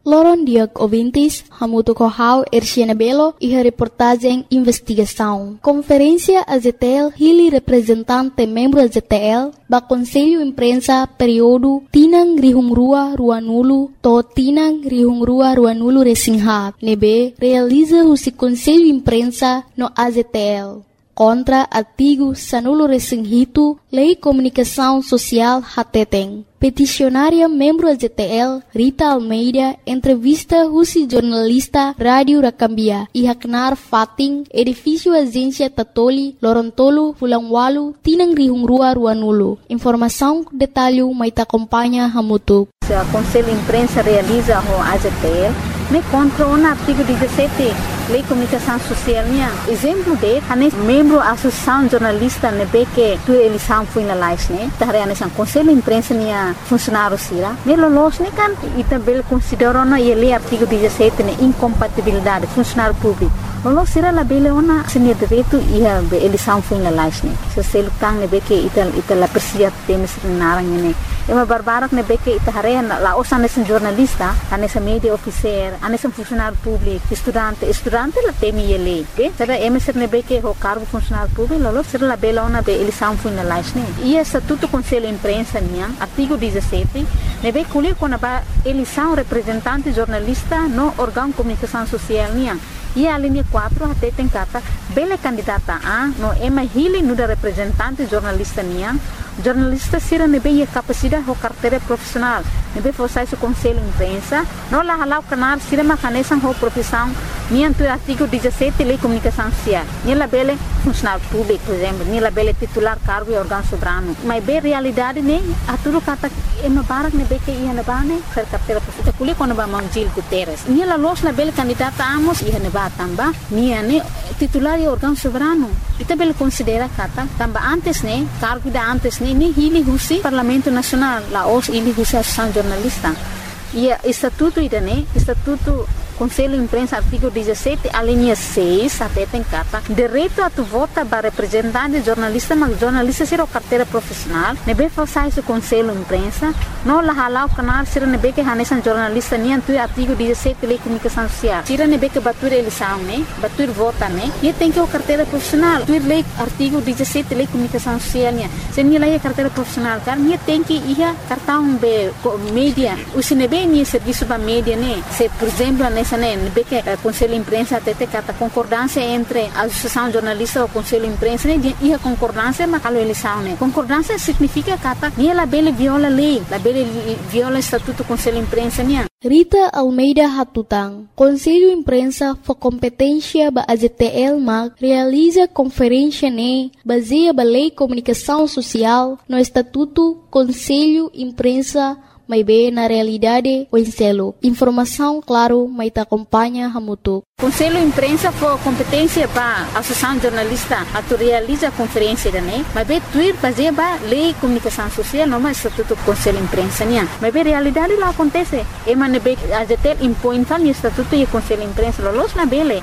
Loron Diag Ouvintes, Hamuto Kohau, Erciana Belo e a reportagem Investigação. Conferência AZTL, Hili representante membro AZTL, ba Conselho Imprensa período Tinang Rihungrua Ruanulu, to Tinang Rihungrua Ruanulu Resingha, nebe realiza o Conselho Imprensa no AZTL. Contra artigo Sanulo Resinghito, Lei Comunicação Social Hateteng. Peticionária membro AZTL, Rita Almeida, entrevista Rusi jornalista Rádio Rakambia, e Haknar Fating, edifício Agência Tatoli, Lorontolo, Fulangwalu, Tinang Rihungrua Ruanulu. Informação, detalhe, mas acompanha Hamutuk. O Conselho Imprensa realiza o AZTL, me contra o artigo 17, Lei Comunicação Social. Exemplo de, membro da Associação Jornalista, que tu eleição foi na live, né? O Conselho Imprensa funcionário sira. Melolos kan e também considerou na lei artigo 17 né incompatibilidade funcionário público. Lolos sira la bele ona senia direito e a eleição foi na live né. Se você lutar né que ita la persia temes narang né. É uma barbarak né que ita hare la osa nesse jornalista, nessa media officer, nesse funcionário público, estudante la temi lei, ok? Será emeser né que o cargo funcionário público, lolos sira la bele ona be eleição foi na live né. E estatuto Conselho Imprensa né, artigo 17, nebe kulir kona ba eleição representante jornalista no órgão comunicação social niang. E a linha 4 até tem kata bele candidata a no ema hili no da representante jornalista niang. Jornalista sira nebe capacidade ho carteira profissional. Nebe forçar o Conselho Imprensa, no la halau canal sira macanesan ho profissão niang tu artigo 17 Lei Comunicação Social. Nila bele funcionário público, por exemplo, nila bele titular cargo e órgão soberano. Mas be realidade ne a tudo kata ema barak nebe que ia na bane ser carteira profissional. Kulir kona ba Mangjil Guterres. Nila los na bele candidata amos ia na tamba nia ne titular e órgão soberano. Ita bele considera kata tamba antes ne cargo da antes ne ni hili husi Parlamento Nacional la os hili husi Associação Jornalista. E estatuto ida ne estatuto Conselho Imprensa artigo 17 a linha 6 até tem kata direito a tu vota para representante jornalista mas jornalista ser o carteira profissional nebe falsar o Conselho Imprensa no la halau canal sira nebe que hanesan jornalista ni antu artigo 17 Lei Comunicação Social sira nebe que batur eleição né batur vota né e tem que o carteira profissional tu lei artigo 17 Lei Comunicação Social né se ni lei carteira profissional car ni tem que ia cartão be mídia o sinebe ni serviço ba mídia né se por exemplo que o Conselho Imprensa até tem concordância entre a Associação Jornalista e o Conselho Imprensa e a concordância mas a eleição né concordância significa que ela bele viola a lei ela bele viola o estatuto do Conselho Imprensa né. Rita Almeida Hatutang, Conselho Imprensa for competência ba AZTL mag realiza conferência ne baseia ba Lei Comunicação Social no Estatuto Conselho Imprensa mas bem na realidade o enselo. Informação, claro, mas te acompanha Hamutuk. Conselho Imprensa for competência para a Associação Jornalista a tu realiza a conferência né mas bem tuir baseia ba Lei Comunicação Social não mais Estatuto Conselho Imprensa né mas bem realidade lá acontece e man bem AZTL impõe tal Estatuto e Conselho Imprensa los na bele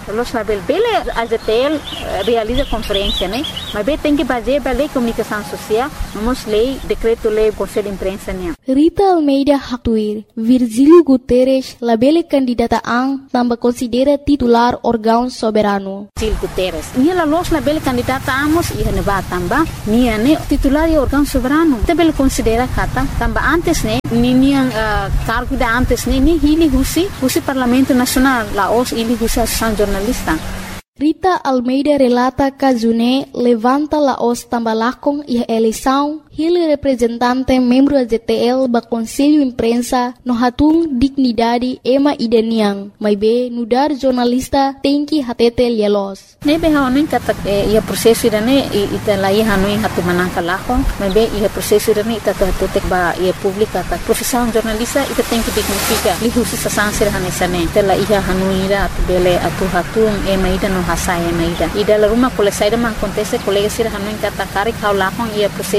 AZTL realiza conferência né mas bem tem que baseia ba Lei Comunicação Social não lei decreto lei Conselho Imprensa né. Rita Almeida Hatuir, Virgílio Guterres, labele candidata ang tambah considera titular órgão soberano. Virgílio Guterres, nia los labele candidata amos ia neba tamba, nia ne titular e órgão soberano. Tabele considera kata tamba antes ne nia cargo da antes ne ni hili husi Parlamento Nacional, la os hili husi Associação Jornalista. Rita Almeida relata Kazune levanta la os tambalakong e eleição Hili representante membro AZTL ba Conselho Imprensa no hatung dignidade ema ideniang, mas be nudar jornalista tem que hatete lielos. Nebe haonin kata ia proseso idane ita lai hanuin hatu manangka lahong, mas be ia proseso idane ita hatete ba ia publika ta profissão jornalista ita tem que dignifica lihusi sa sansir hanesane tela ia hanuira atu bele atu hatung ema ida no hasai ema ida la ruma kole saida man kontese kolega sir hanuin kata karik hau lahong ia proseso idane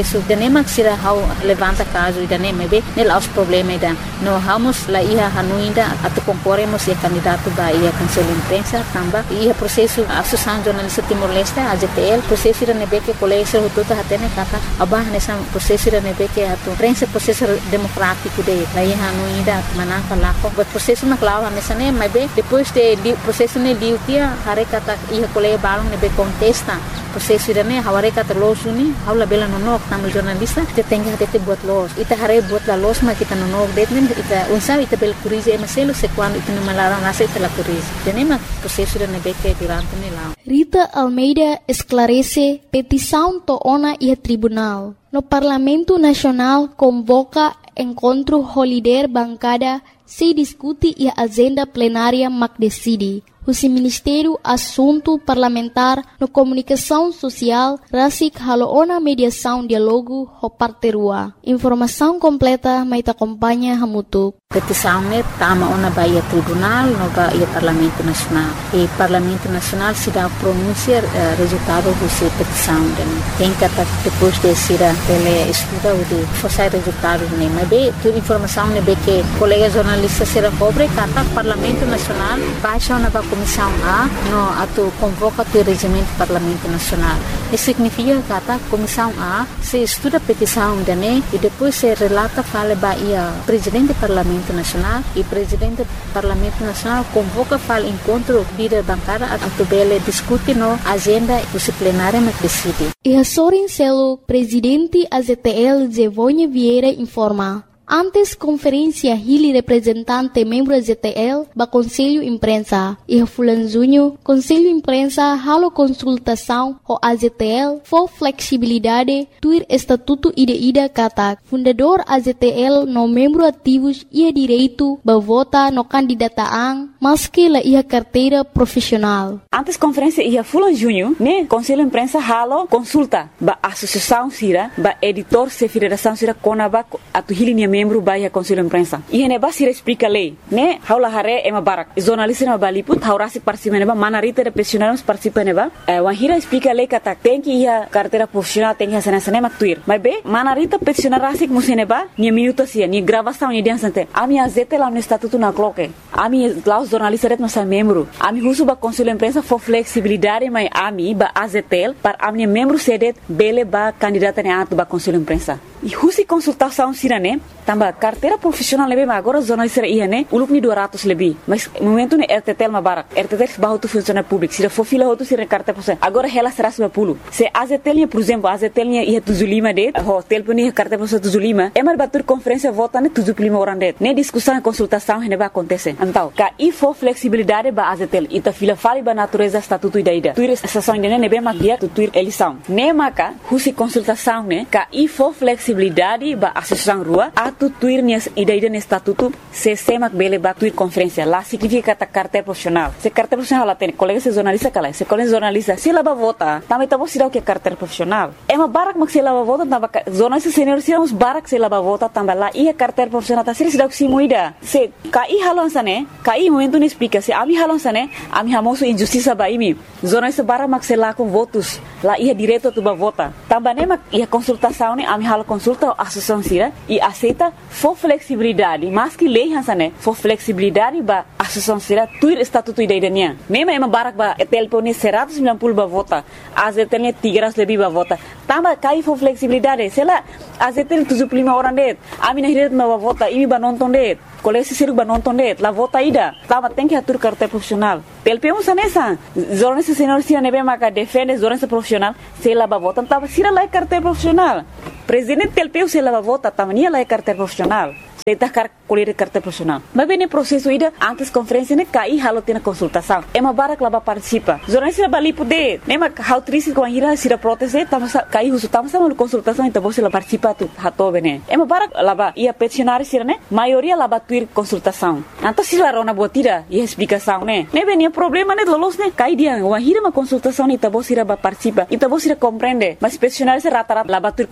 Nema sira hau levanta caso ida ne mebe ne la os problema ida no hamos la ia hanuinda atu concorremos e candidato ba ia conselho imprensa tamba ia processo associação jornalista Timor-Leste AZTL processo ida nebe que colégio hututa hatene kata abah nessa processo ida nebe que atu prensa processo democrático de la ia hanuinda manaka lako but processo na clava nessa ne mebe depois de processo ne diutia hare kata ia colégio balong nebe contesta processo ida ne haware kata losuni haula bela nonok tamu jornalista te tenga hate buat los ita hare buat la los ma kita nonok detmen ita unsa ita bel curize emaselo se quando ita numalara nasa ita la curize tenema processo ida nebe que durante ne la Rita Almeida esclarece petição toona e tribunal. No Parlamento Nacional convoca encontro holiday bancada se discute e a agenda plenária mac decide. O Ministério Assunto Parlamentar no Comunicação Social rasik haloona mediação diálogo ho parterua. Informação completa mai te acompanha hamutuk. Petição ne tama ona baia tribunal no baia Parlamento Nacional. E Parlamento Nacional se dá pronunciar resultado dessa petição. Tem que depois de ser ele estuda o de forçar resultado ne. Mas bem, toda informação ne bem que colegas jornalistas será cobre kata Parlamento Nacional baixa ona ba Comissão A no atu convoca o regimento Parlamento Nacional. Isso significa que a Comissão A se estuda a petição de ne e depois se relata fala baia presidente do Parlamento Nacional e presidente do Parlamento Nacional convoca fala encontro líder bancada a tubele discute no agenda plenária mas decide. E a Sorin Celo, presidente AZTL Zevonha Vieira informa. Antes conferência Hili representante membro AZTL ba Conselho Imprensa e Fulan Junho Conselho Imprensa halo consultação ho AZTL for flexibilidade tuir estatuto ida kata fundador AZTL no membro ativos ia direito ba vota no candidataan maski la ia carteira profissional. Antes conferência ia Fulan Junho ne Conselho Imprensa halo consulta ba associação sira ba editor se federação sira konaba atu Hili membro baia Conselho Imprensa. E ne ba sira explica lei, ne haula hare ema barak. Jornalista na baliput haurasi participa neba manarita de profissionais participa neba. Wahira explica lei kata tem que ia carteira profissional tem que sana maktuir. Mas be manarita profissional rasik museneba ni minuto sia ni gravação ni dia sante. Ami azete lá no estatuto na cloque. Ami lá os jornalistas ret nossa membro. Ami husu ba Conselho Imprensa for flexibilidade mai ami ba azetel para ami membro sedet bele ba candidata ne atu ba Conselho Imprensa. E husi consultação sirane tamba carteira profissional lebe agora jornalista ia ne uluk ni 200 lebih mas momento ne RTTL mabarak RTTL bahu tu funcionário público se for fila outro sira carteira profissional agora ela será 150 se AZTL por exemplo AZTL ia 75 de hotel puni carteira profissional 75 é mal batur conferência vota ne 75 orang det ne discussão e consultação ne ba acontece então ka e for flexibilidade ba AZTL ita fila fali ba natureza estatuto ida tuir sessão ne be magia tuir eleição ne maka husi consultação ne ka e for flexibilidade ba associação rua atu tuir nias ida ne estatuto se semak bele ba tuir conferência lá significa kata carteira profissional se carteira profissional lá tem colega se jornalista kala se colega jornalista se lá ba vota também tá você o que carteira profissional é uma barak mak se lá ba vota tamba jornalista senior se uns barak se lá ba vota tamba lá e carteira profissional tá se dá que moida se kai halon sane kai momento ne explica se ami halon sane ami hamoso injustiça ba imi jornalista barak mak se lá com votos lá ia direto tu ba vota tamba ne mak ia consultação ne ami halo consulta a associação sira e aceita for flexibilidade mas que lei hansane for flexibilidade ba associação sira tuir estatuto idaiania nema ema barak ba telpone 190 ba vota azetelne 300 lebih ba vota tamba kai for flexibilidade sela azetel 75 orang det ami na hiret ba vota imi ba nonton det colégio siruk ba nonton det la vota ida tamba tem que atur carteira profissional telpemo sanesa jornalista senior sira nebe maka defende jornalista profissional sela ba vota tamba sira la carteira profissional presidente telpeu se la vota tamania la carteira profissional se tá colher carteira profissional mas bem no processo ida antes conferência ne kai halo tem consultação é uma barak lá participa jornalista bali poder nema how triste com a ira sira proteste tama kai usu tama sama consultação então você lá participa tu hato bene é uma barak lá ia peticionar sira ne maioria lá tuir consultação então se lá rona botira e explicação ne bem problema ne lolos ne kai dia uma ira uma consultação então você lá participa então você compreende mas peticionar se rata lá tuir consultação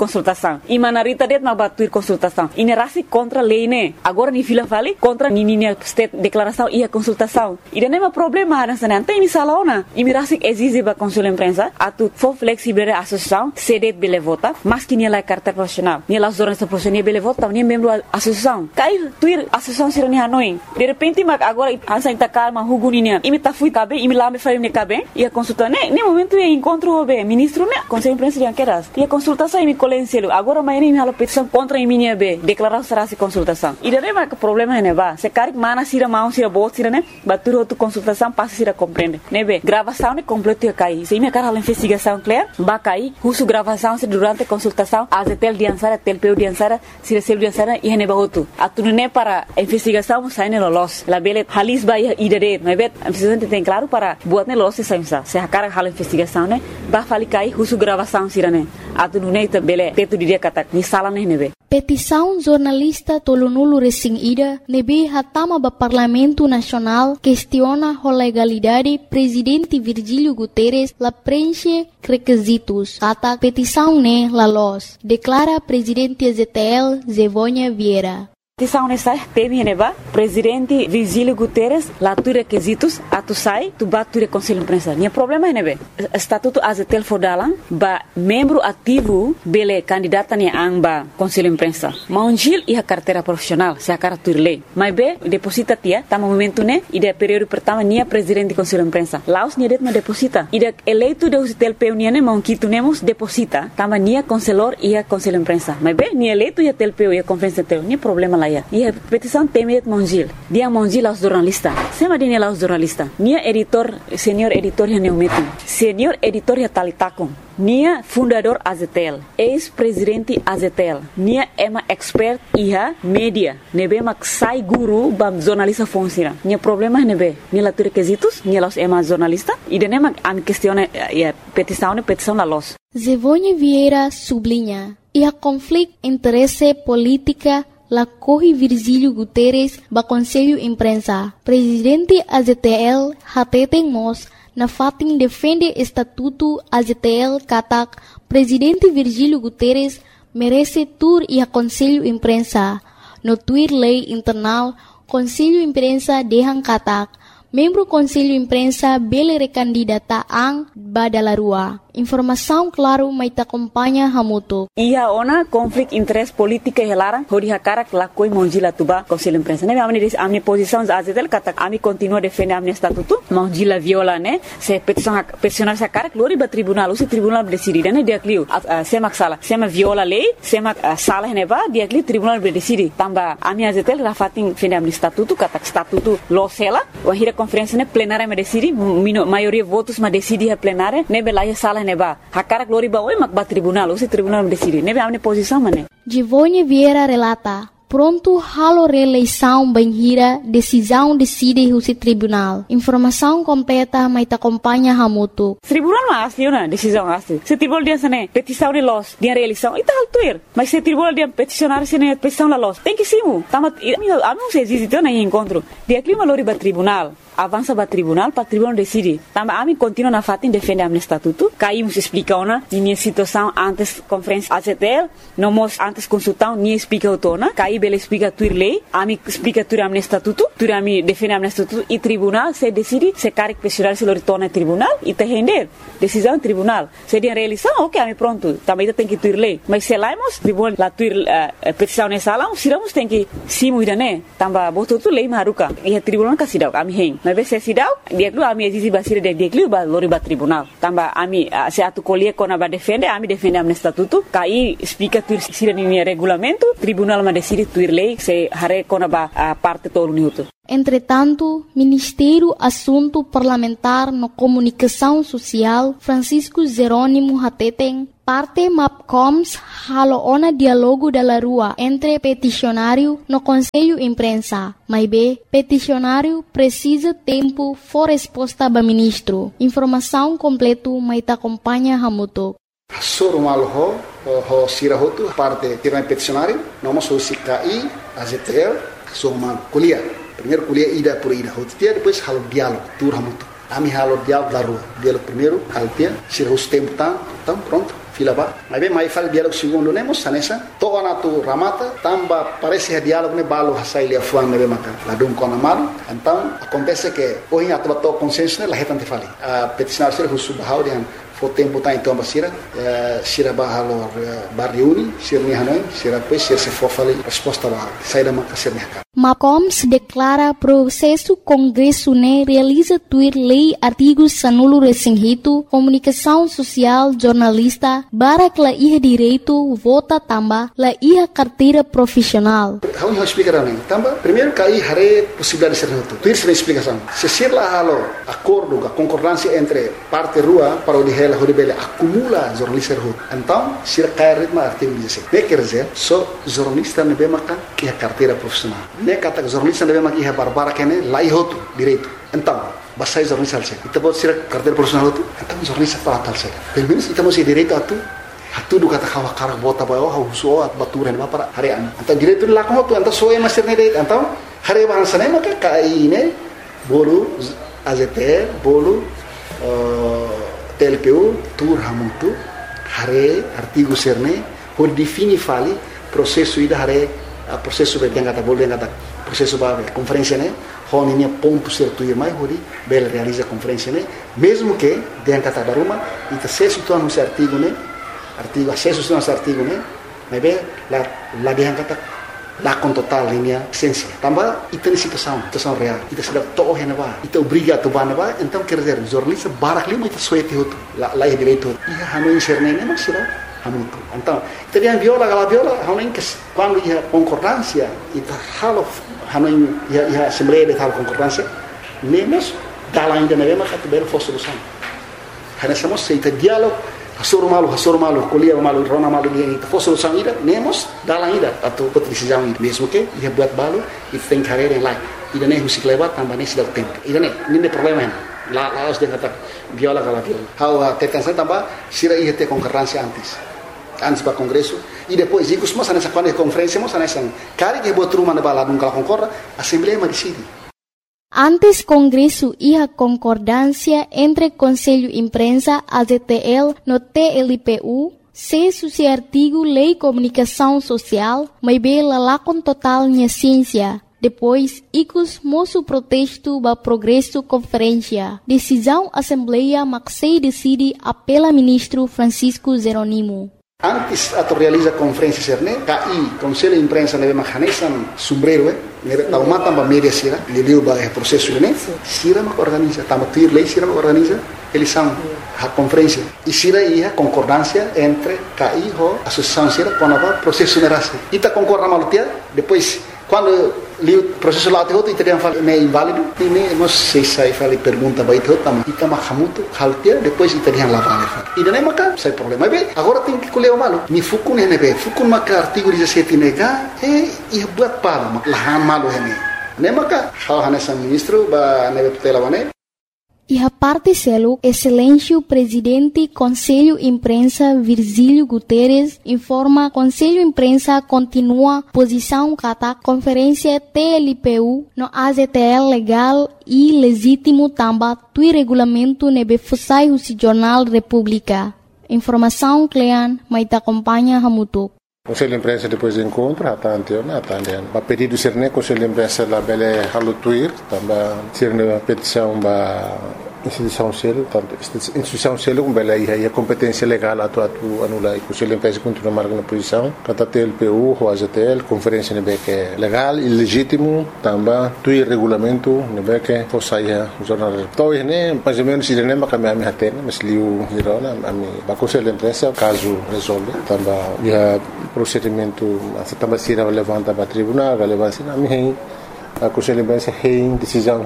consultação. E manarita det mas batuir consultação. E nerasi contra lei né. Agora ni fila vale contra nininha state declaração e a consultação. E daí não é problema nessa não tem salona. E mirasi exige ba consul imprensa atu for flexible a associação cedet bele vota, mas que nem lá carta profissional. Nem lá jornalista profissional bele vota, nem membro associação. Cai tuir associação sirani hanoi. De repente mas agora ansa inta calma huguninia. E me tá fui cabe e me lá me faria me cabe e a consulta né. Nem momento é encontro o ministro né. Conselho imprensa de anqueras. E a consultação e me colencielo. Agora mas nem me hala petição contra a minha be declarar será se consultação. E daí mas problema é ba. Se cari mana sira mão sira bot sira né. Batur outra consultação passa sira compreende. Né be. Gravação né completo cai. Se me cara a investigação clear, ba cai. Husu gravação se durante a consultação a tel diansara tel peu diansara sira sel diansara e ne ba outro. Atu né para investigação sai ne los. La bele halis ba idade. Né be. A investigação tem claro para buat ne los se saimsa. Se a cara hala investigação né. Ba fali cai husu gravação sira né. Atu né bele teto dia kata ni sala ne be. Petição jornalista tolonulu recém ida nebe hatama ba Parlamento Nacional questiona a legalidade presidente Virgílio Guterres la preenche requisitos. Kata petição ne la los. Declara presidente ZTL Zevônia Vieira. Petição nessa teme neba presidente Virgílio Guterres lá tu requisitos atu sai tu bature conselho imprensa. Nia problema nebe estatuto azetel fodalan ba membro ativo bele candidata ni amba conselho imprensa. Maunjil e a carteira profissional se a carteira lei. Mas be deposita tia tá momento né e de período pertama nia presidente conselho imprensa. Laos nia det ma deposita. E de eleito de azetel peu nia mão que tu nemos deposita tama nia conselor e a conselho imprensa. Mas be nia eleito e a tel peu e a conferência tel nia problema lá. E a petição teme Monjil. Dia Monjil aos jornalistas. Sema dine aos jornalistas. Nia editor, senhor editor ya neumetin. Senhor editor ya talitakum. Nia fundador Azetel. Ex-presidente Azetel. Nia ema expert iha media. Nebe mak sai guru bam jornalista fonsira. Nia problema nebe. Nia la requisitos. Nia los ema jornalista. E dene mak am questione petição la los. Zevônia Vieira sublinha. E a conflito interesse política la corre Virgílio Guterres ba Conselho Imprensa. Presidente AZTL hateten mos na fatin defende estatuto AZTL katak Presidente Virgílio Guterres merece tur e a Conselho Imprensa. No tuir lei internal Conselho Imprensa dehang katak membro Conselho Imprensa bele recandidata ang badalarua. Informação claro mai ta acompanha hamuto. Ia ona conflito interesse política helara hori hakara la koi monjila tuba Conselho Imprensa. Ne amni posição azetel kata ami continua defende amni estatuto. Monjila viola ne se peticionar sa cara glori ba tribunal, o tribunal decide ne dia clio semak sala, sema viola lei, sema sala ne ba dia clio tribunal decide. Tamba ami azetel rafatin defende amni estatuto kata estatuto losela, o hira conferência ne plenária me decide, maioria votos ma decide a plenária, ne bela sala neba hakara glori ba oi mak ba tribunal o tribunal decide nebe amne posição mané. Zevônia Vieira relata pronto halo reeleição banhira decisão decide o tribunal. Informação completa mai ta acompanha hamuto. Tribunal mas liona decisão asli. Se tribunal dia sane petição de los dia reeleição ita altuir. Mas se tribunal dia peticionar sene petição la los. Tem que simu. Tamat amo se existe na encontro. Dia clima lori ba tribunal. Avança para tribunal decide. Tamba ami continua na fatin defende amne estatuto. Caímos explica ona minha situação antes conferência AZTL, nomos antes consultão ni explica otona. Caí bele explica tuir lei, ami explica tuir amne estatuto, tuir ami defende amne estatuto e tribunal se decide se caric questionar se lo retorna tribunal e te render decisão tribunal. Se dia reeleição, ok, ami pronto. Também tem que tuir lei. Mas se laimos tribunal la tuir petição nessa sala, siramos tem que simu idane. Tamba boto tu lei maruka. E tribunal kasidau ami hen. Mas se sidau dia klu ami exisi basira dia klu ba lori ba tribunal tamba ami se atu colie kona ba defende ami defende amne estatuto kai explica tuir sira ni regulamento tribunal ma decide tuir lei se hare kona ba parte todo minuto. Entretanto, Ministério Assunto Parlamentar no Comunicação Social Francisco Jerônimo Hateten parte MAPCOMS halo ona dialogo da rua entre peticionário no Conselho Imprensa. Mas be, peticionário precisa tempo for resposta ba ministro. Informação completo mai ta acompanha hamuto. Soro malho ho sirahotu parte tirana peticionário, nomos o CKI, AZTL, soma kuliah. Primeiro kuliah ida por ida, hotia depois halo diálogo, tur hamuto. Ami halo diálogo da rua. Diálogo primeiro, halo dia, sirahus tempo tá Então, pronto, fila ba. Mas bem, mais fala diálogo segundo, né, moça, nessa. Toa na tu ramata, tamba, parece que diálogo, né, balo, hasai lia fuang, né, maca. Ladum com a mano. Então, acontece que, hoje, a tua consciência, né, lá retante fali. A peticionar ser o subahau, né, foi tempo tá então basira, sira bahalo barriuni, sira ni hanoi, sira depois sira se for fali resposta lá, sai da maca sira mercado. Macoms declara processo Congresso ne realiza tuir lei artigos sanulo resinghito, comunicação social, jornalista, barak la iha direito, vota tamba, la iha carteira profissional. Vamos explicar também. Tamba, primeiro cair hare possibilidade de ser reto. Tuir será explicação. Se ser lá halo acordo, a concordância entre parte rua para o de ela horibele acumula jornalista reto. Então, sira cair ritmo artigo 16. Ne quer dizer, só jornalista ne be makan que a carteira profissional. Ne kata jornalista ne be makan que a barbara que ne lá ihoto direito. Então, basta jornalista alse. Ita pode ser carteira profissional tu. Então jornalista para tal se. Pelo menos ita mesti direito atu. Atu do kata kawa karak bota bayo ha uso at baturan ba para harian. Então direito lá com tu, então só é master ne direito. Então, hari bahasa ne maka kai ne bolu AZT, bolu TLPU, tur hamutu, hare artigo serne, por defini fali processo ida hare processo be yang kata bolu yang kata processo ba conferência ne, honinya ponto certo e mais hori bela realiza conferência ne, mesmo que yang kata daruma ita sesu tu anu artigo ne, artigo acesso tu anu artigo ne, mas be la yang kata lá com total linha essência. Também ita ni situação real. Ita sudah toh hena ba, ita obriga tu ba na ba, então quer dizer jornalista barak lima ita suete hotu, lá é direito. Ia hanu inserne ne mas sudah hamutu. Então, ita dia viola, hanu que quando ia concordância, ita halo hanu ia assembleia de tal concordância, nemos dalam ainda nebe maka tu belo solução. Hana samo se ita dialog hasur malu, kuliah malu, rona malu dia itu solução ida, nemos dalam ida atau decisão ida. Mesmo que ia buat balu, itu tem carreira yang lain. Ida ne musik lewat tambah ne sudah tempo. Ida ne, ini problema hen. La harus dia kata viola kalau viola. How tekan saya tambah sira ia te concorrência antes para congresso e depois ikut semua nessa quando conferência semua nessa kali que buat rumah na bala nung kalau concorda, assembleia ma decide. Antes Congresso iha concordância entre Conselho Imprensa, AZTL, no TLPU, se suci artigo Lei Comunicação Social, mas bela lá com total minha ciência. Depois, icus moço protesto ba progresso conferência. Decisão Assembleia Maxei decide apela ministro Francisco Zeronimo. Antes atau realiza conferência serne, KI, Conselho Imprensa nebe mahanesan sombrero, nebe tauma tamba media sira, liliu ba processo ne, sira mak organiza, tamba tuir lei sira mak organiza, eles são a conferência. E sira ia concordância entre KI ho associação sira com a processo nerase. Ita concorda malutia, depois quando li processo lá teho ita dia fala me inválido, ini nós sei sai fala pergunta ba ita tama ita mahamutu haltia, depois ita dia lá vale. E daí maka sai problema. Mas agora tem que colher o malo. Ni fukun nebe, fukun maka artigo 17 nega ia buat pala lahan malu hene. Ne maka hal hanesa ministro ba nebe tutela wane. E a parte selo, excelência presidente Conselho Imprensa Virgílio Guterres informa Conselho Imprensa continua posição kata conferência TLPU no AZTL legal e legítimo tamba tui regulamento nebe fusai o Jornal República. Informação Clean, mas acompanha Hamutuk. Conselho de Imprensa depois do encontro, atendendo. A pedido ser ne Conselho de Imprensa lá bele halutuir, também ser ne petição ba instituição selo com bele aí a competência legal atu anula e Conselho de Imprensa continua marcando posição, kata TLPU, o AZTL, conferência ne que legal e legítimo, também tui regulamento ne que fosaia jornal. Então ne mais ou menos se ne makami ami hatena, mas liu hirona ami ba Conselho de Imprensa caso resolve, também ia procedimento também se levanta para tribunal, relevância na minha a Conselho de Imprensa tem decisão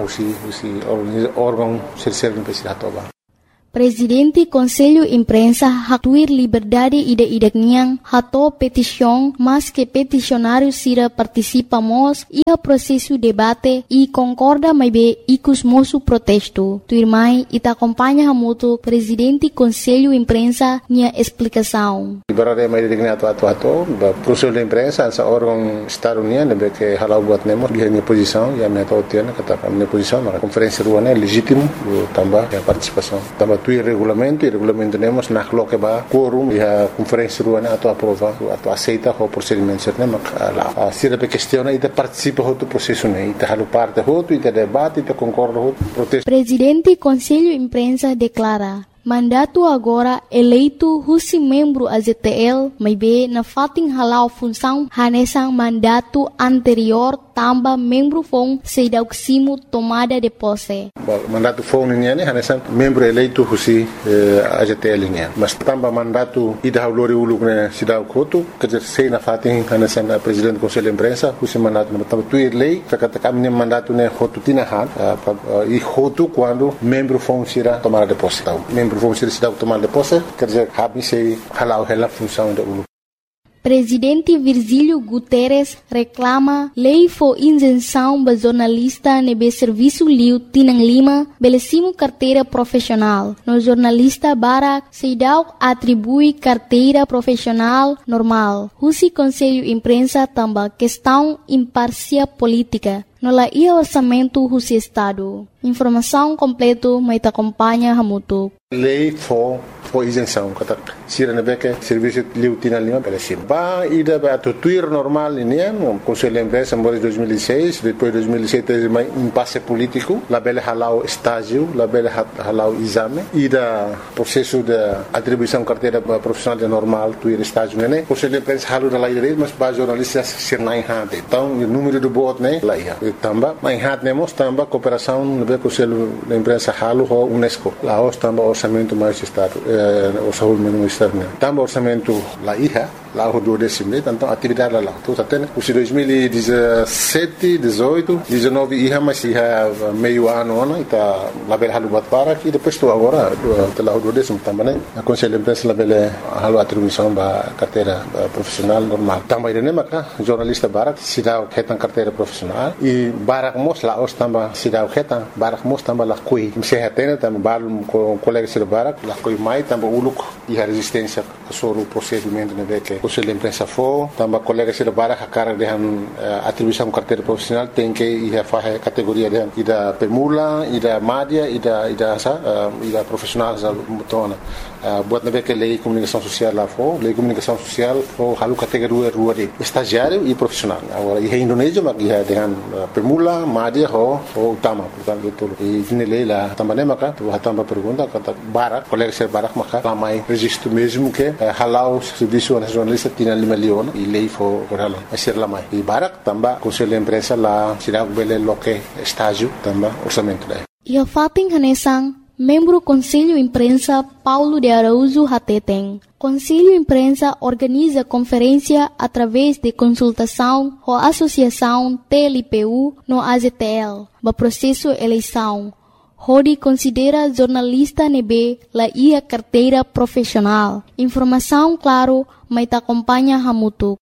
o órgão terceiro de imprensa atoba. Presidente Conselho Imprensa hatuir liberdade ide-idekniang hato petição, mas que peticionário sira participamos e a processo debate e concorda mais bem icus moço protesto. Tuirmai ita acompanha hamuto Presidente Conselho Imprensa nia explicação. Liberdade mais idekniang atu Conselho de Imprensa essa órgão Estado União nebe que halau buat nemo dia minha posição e a minha tautiana kata minha posição na conferência ruana legítimo também a participação também tuir regulamento, e regulamento temos na coloca ba quórum e a conferência ruana ato aprova, ato aceita o procedimento certo, lá. Se a questão e participa do processo, e te halu parte e te debate, e te concorda protesto. Presidente Conselho Imprensa declara mandato agora eleito husi membro AZTL, mas be na fating halau função hanesang mandato anterior tamba membro fong sedauksimo tomada de posse. Mandato fong niya ni hanesang membro eleito husi AZTL niya. Mas tamba mandato ida haulori uluk na sidaw koto kajer sei na fating hanesang presidente Conselho Imprensa husi mandato na tamba tuir lei katatakam niya mandato na hotu tinahan e hotu quando membro fong sira tomada de posse. Vamos ser cidade tomada de posse, quer dizer, cabe se halau a função da ULU. Presidente Virgílio Guterres reclama lei for isenção ba jornalista nebe serviço liu Tinang Lima belecimo carteira profissional. No jornalista Barak Seidau atribui carteira profissional normal. Husi Conselho Imprensa tamba questão imparcial política. No la ia orçamento husi Estado. Informação completo mai acompanha Hamutu. Lei for isenção, kata sira na beke serviço liu Tinang Lima belecim. Ba ida ba tuir normal ini Conselho Imprensa em 2006, depois 2007 teve um impasse político, la bele halau estágio, la bele halau exame, ida processo de atribuição carteira profissional de normal tuir estágio né. Conselho Imprensa halu da lei dele, mas ba jornalistas sir nai hade. Então o número do voto né lá ia. Tamba mai hat nemos tamba cooperação no Conselho da Imprensa halu ho UNESCO. Lá os tamba orçamento mais estado, o saúde ministério né. Tamba orçamento lá ia. Lá o 12º, então atividade lá. Tudo até, os 2017, 18, 19 ia mas ia meio ano, né? Tá lá bela halu batpara e depois estou agora lá o 12º também, né? A Conselho de Imprensa lá bela halu atribuição ba carteira profissional normal. Também né, maca jornalista Barak sidau ketan carteira profissional e Barak mos lá os tamba sidau ketan Barak mos tamba lá kui. Se hatena tamba balum com colega de Barak lá kui mai tamba uluk e a resistência sobre o procedimento né que Conselho de Imprensa for, também colegas de Barak a cara de atribuição carteira profissional tem que ir a fazer categoria de da permula, e da média, e da profissional da mutona. Buat na que lei comunicação social lá for, lei comunicação social for halu categoria rua de estagiário e profissional. Agora em Indonésia mas ia dengan permula, média ou utama, portanto tudo. E na lei lá também maka, tu também pergunta kata Barak, colegas de Barak maka, também registro mesmo que halau serviço nacional Tinang Lima Leon e lei for halau. Asir lamai. E Barak também Conselho de Imprensa lá sirag bele loke estágio também orçamento daí. E a fating hanesang membro Conselho Imprensa Paulo de Araújo Hateteng. Conselho Imprensa organiza conferência através de consultação com a Associação TLPU no AZTL, no processo eleição. Hodi considera jornalista nebe la ia carteira profissional. Informação claro, mas acompanha Hamutu.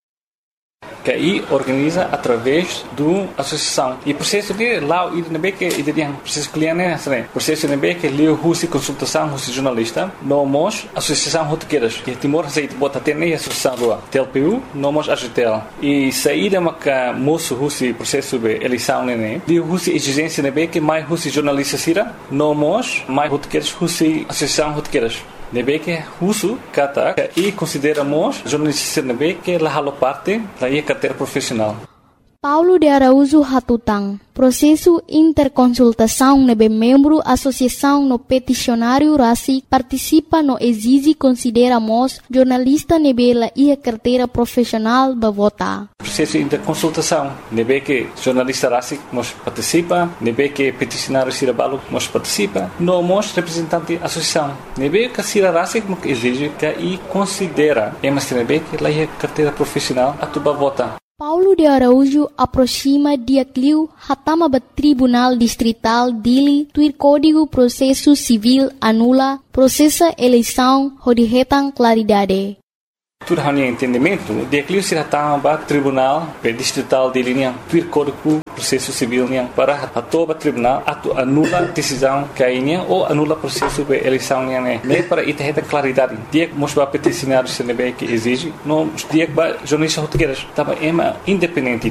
Que aí organiza através do associação e processo de lá e também que tem processo cliente né processo também que leu husi consultação husi jornalista nomos associação rotequeiras que Timor aceita bota até nem associação do TLPU nomos AZTL e saída maca moço husi processo de eleição né de husi exigência também que mais husi jornalista sira nomos mais rotequeiras husi associação rotequeiras nebe que uso kata e consideramos jornalistas nebe que la halo parte da carteira profissional. Paulo de Araújo Hatutang. Processo interconsultação nebe membro associação no peticionário RACI participa no exige consideramos jornalista nebe la ia carteira profissional ba vota. Processo interconsultação nebe que jornalista RACI nos participa, nebe que peticionário Sirabalo nos participa, no mos representante associação. Nebe que Sira RACI exige que e considera emas nebe que la ia carteira profissional atuba vota. Paulo de Araújo aproxima dia cliu hatama ba Tribunal Distrital dili tuir Código Processo Civil anula processa eleição hodihetan claridade. Tudo hanya entendimento, dia cliu se hatama ba Tribunal Distrital dili niang tuir Código Processo Civil niang para hatoba tribunal atu anula decisão kainya ou anula processo de eleição niang ne para itaheta claridade. Dia mos ba peticionário CNB que exige, no dia ba jornalista português tava ema independente tá.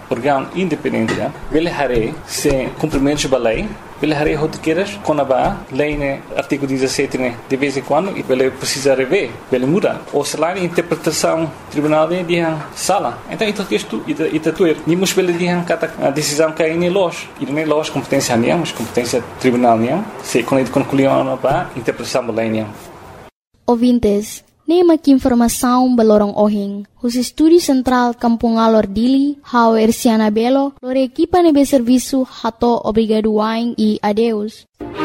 órgão independente, ele haré sem cumprimento de lei, ele haré rotiqueiras quando a lei, né, artigo 17, né, de vez em quando, e ele precisa rever, ele muda. Ou se lá a interpretação tribunal de sala. Então, isto tuer. Nimos ele dihan kata a decisão que é em loja. E não é loja competência nenhuma, mas competência tribunal nenhuma. Se quando ele concluiu a interpretação da lei nenhuma. Ouvintes, nema que informação balorong ohing. Os estúdios central Kampung Alor Dili, hao Erciana Belo, lore equipa nebe serviço hato obrigado wain e adeus.